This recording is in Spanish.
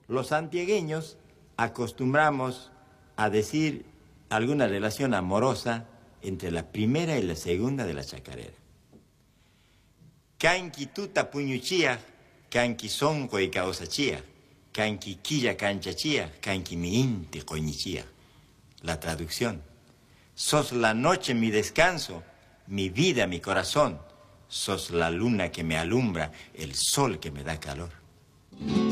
Los santiagueños acostumbramos a decir alguna relación amorosa entre la primera y la segunda de la chacarera. Kanki tuta puñuchía, kanki sonco y causachía, kanki quilla canchachía, kanki mi inti coñichía. La traducción: sos la noche mi descanso, mi vida, mi corazón, sos la luna que me alumbra, el sol que me da calor.